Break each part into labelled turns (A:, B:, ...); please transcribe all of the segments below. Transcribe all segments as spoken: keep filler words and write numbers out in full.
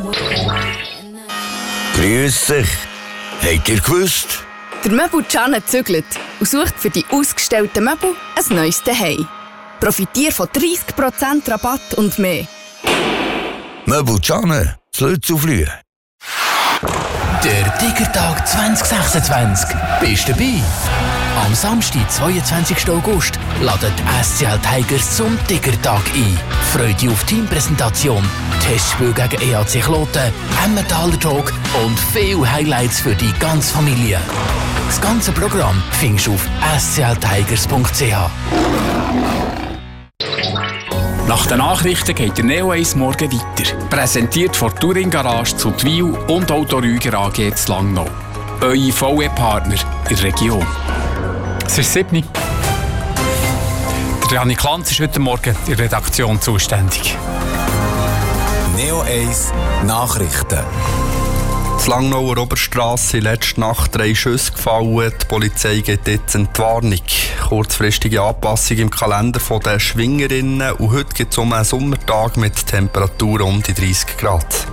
A: Grüß dich. Habt ihr gewusst?
B: Der Möbel Gianne zügelt und sucht für die ausgestellten Möbel ein neues Zuhause. Profitiere von dreissig Prozent Rabatt und mehr.
A: Möbel Gianne, zu Lützelflüh.
C: Der Tigertag zwanzig sechsundzwanzig. Bist du dabei? Am Samstag, zweiundzwanzigsten August, ladet S C L Tigers zum Tigertag ein. Freude auf Teampräsentation, Testspiel gegen E A C Kloten, Emmentaler Talk und viele Highlights für die ganze Familie. Das ganze Programm findest du auf s c l tigers punkt c h.
D: Nach den Nachrichten geht der Neo eins morgen weiter. Präsentiert von Touring Garage zu Twil und Auto Rüger A G zu Langnau. Eure V E-Partner in der Region.
E: Es ist sieben. Der Janik Lanz ist heute Morgen in der Redaktion zuständig.
F: Neo eins Nachrichten.
G: Die Langnauer Oberstrasse sind letzte Nacht drei Schüsse gefallen. Die Polizei gibt jetzt eine Warnung. Kurzfristige Anpassung im Kalender der Schwingerinnen. Und heute gibt es um einen Sommertag mit Temperaturen um die dreissig Grad.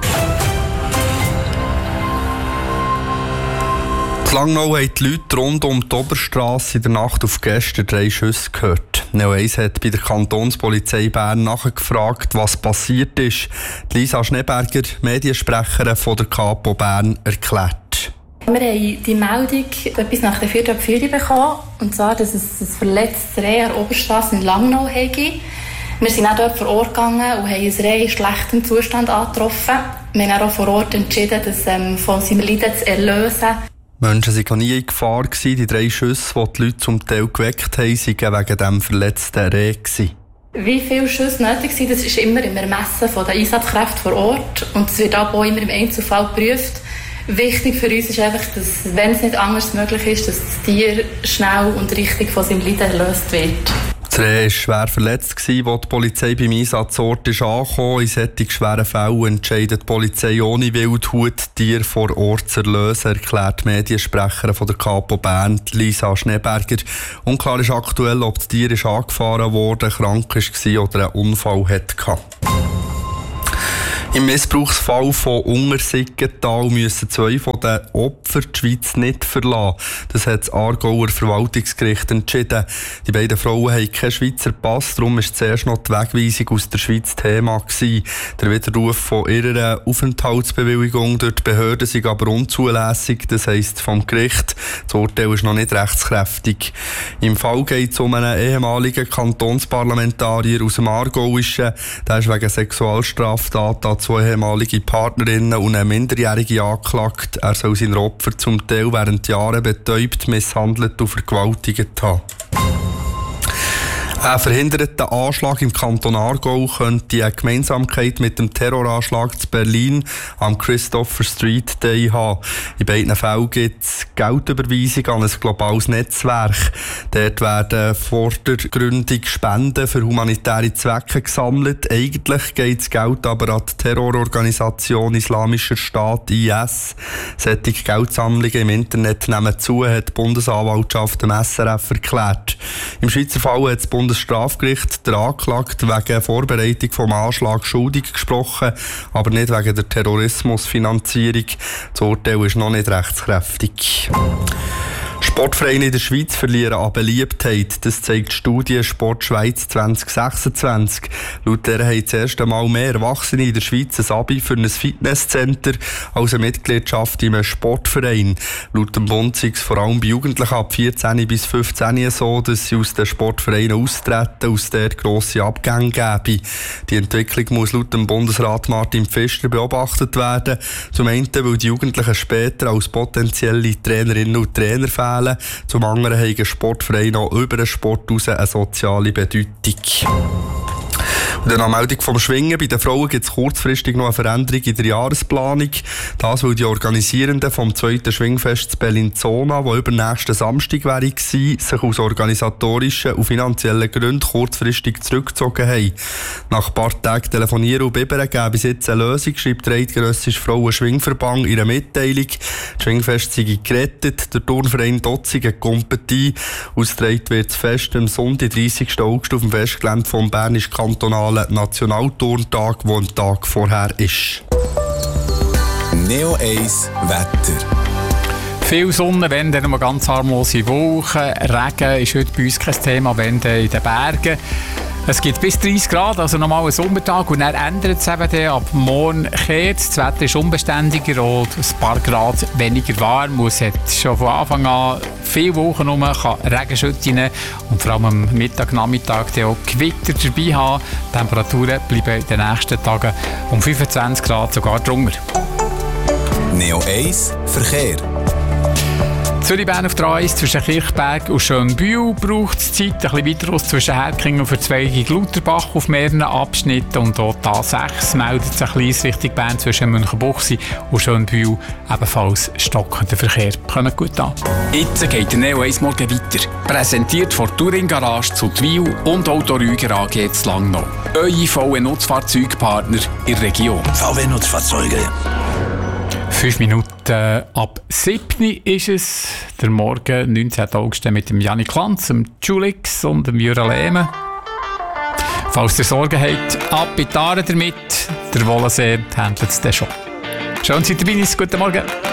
G: In Langnau haben die Leute rund um die Oberstrasse in der Nacht auf gestern drei Schüsse gehört. Neo eins hat bei der Kantonspolizei Bern nachgefragt, was passiert ist. Lisa Schneeberger, Mediensprecherin von der Kapo Bern, erklärt.
H: Wir haben die Meldung etwas nach der vierten Abführung bekommen, und zwar, dass es ein verletztes Reh an der Oberstrasse in Langnau gibt. Wir sind auch dort vor Ort gegangen und haben ein Reh in schlechtem Zustand angetroffen. Wir haben auch vor Ort entschieden, das ähm, von seinem Leiden zu erlösen.
G: Menschen waren nie in Gefahr. Die drei Schüsse, die die Leute zum Teil geweckt haben, waren wegen dem verletzten Reh.
H: Wie viele Schüsse nötig sind, das ist immer im Ermessen der Einsatzkräfte vor Ort. Und es wird auch immer im Einzelfall geprüft. Wichtig für uns ist einfach, dass, wenn es nicht anders möglich ist, dass das Tier schnell und richtig von seinem Leiden erlöst wird.
G: Das Reh war schwer verletzt, als die Polizei beim Einsatzort ist angekommen. In solchen schweren Fällen entscheidet die Polizei ohne Wildhut, Tiere vor Ort zu erlösen, erklärt die Mediensprecherin von der Kapo Bern, Lisa Schneeberger. Unklar ist aktuell, ob das Tier ist angefahren wurde, krank war oder einen Unfall hatte. Im Missbrauchsfall von Untersiggenthal müssen zwei von den Opfern die Schweiz nicht verlassen. Das hat das Aargauer Verwaltungsgericht entschieden. Die beiden Frauen haben keinen Schweizer Pass, darum war zuerst noch die Wegweisung aus der Schweiz Thema gewesen. Der Widerruf von ihrer Aufenthaltsbewilligung durch die Behörden sei aber unzulässig, das heisst vom Gericht. Das Urteil ist noch nicht rechtskräftig. Im Fall geht es um einen ehemaligen Kantonsparlamentarier aus dem Aargauischen. Der ist wegen Sexualstraftaten zwei ehemalige Partnerinnen und eine Minderjährige angeklagt. Er soll seine Opfer zum Teil während Jahren betäubt, misshandelt und vergewaltigt haben. Ein verhinderter Anschlag im Kanton Aargau könnte eine Gemeinsamkeit mit dem Terroranschlag zu Berlin am Christopher Street Day haben. In beiden Fällen gibt es Geldüberweisung an ein globales Netzwerk. Dort werden vordergründig Spenden für humanitäre Zwecke gesammelt. Eigentlich geht das Geld aber an die Terrororganisation Islamischer Staat I S. Solche Geldsammlungen im Internet nehmen zu, hat die Bundesanwaltschaft dem S R F erklärt. Im Schweizer Fall hat das Bundesstrafgericht der Anklagte wegen Vorbereitung vom Anschlag schuldig gesprochen, aber nicht wegen der Terrorismusfinanzierung. Das Urteil ist noch nicht rechtskräftig. Sportvereine in der Schweiz verlieren an Beliebtheit. Das zeigt die Studie Sport Schweiz zwanzig sechsundzwanzig. Laut der haben das erste Mal mehr Erwachsene in der Schweiz ein Abi für ein Fitnesscenter als eine Mitgliedschaft in einem Sportverein. Laut dem Bund sei es vor allem bei Jugendlichen ab vierzehn bis fünfzehn so, dass sie aus den Sportvereinen austreten, aus der grosse Abgänge geben. Die Entwicklung muss laut dem Bundesrat Martin Pfister beobachtet werden. Zum einen, weil die Jugendlichen später als potenzielle Trainerinnen und Trainer fehlen. Zum anderen haben Sportvereine auch über den Sport hinaus eine soziale Bedeutung. Und eine Meldung vom Schwingen. Bei den Frauen gibt es kurzfristig noch eine Veränderung in der Jahresplanung. Das, weil die Organisierenden vom zweiten Schwingfest in Bellinzona, das übernächsten Samstag wäre, sich aus organisatorischen und finanziellen Gründen kurzfristig zurückgezogen haben. Nach ein paar Tagen telefonieren und bibbern gäbe es jetzt eine Lösung, schreibt der Eidgenössische Frauen-Schwingverband in einer Mitteilung. Das Schwingfest sei gerettet, der Turnverein Dotzingen kommt ein. Ausgetragen wird das Fest am Sonntag, dreißigsten August, auf dem Festgelände vom Bernischen Kantonalen Nationalturntag, der am Tag vorher ist.
F: Neo eins Wetter.
E: Viel Sonne, wenn dann noch ganz harmlose Wolken. Regen ist heute bei uns kein Thema, wenn dann in den Bergen. Es gibt bis dreißig Grad, also nochmal ein Sommertag, und dann ändert es eben dann. Ab morgen kehrt das Wetter ist unbeständiger und ein paar Grad weniger warm. Es hat schon von Anfang an viele Wochen rum, kann Regenschütte rein und vor allem am Mittag, Nachmittag auch Gewitter dabei haben. Die Temperaturen bleiben in den nächsten Tagen um fünfundzwanzig Grad sogar drunter.
F: Neo eins Verkehr.
E: Zürich-Bern auf der A eins zwischen Kirchberg und Schönbühl braucht es Zeit. Ein bisschen weiter aus zwischen Herkingen und Verzweigung-Lauterbach auf mehreren Abschnitten. Und auch die A sechs meldet sich ein kleines Richtung Bern zwischen Münchenbuchsee und Schönbühl. Ebenfalls stockender Verkehr. Kommt gut an.
D: Jetzt geht der Neo eins morgen weiter. Präsentiert von Touring Garage zu Twil und Auto Rüger A G zu Langnau. Eure V W-Nutzfahrzeugpartner in der Region.
A: V W-Nutzfahrzeuge.
E: Fünf Minuten ab sieben ist es. Der Morgen, neunzehnten August, mit dem Janik Lanz, dem Julix und dem Jura Lehmann. Falls ihr Sorgen habt, ab in die Aare damit. Der Wollensee handelt es dann schon. Schön, seid ihr dabei. Guten Morgen.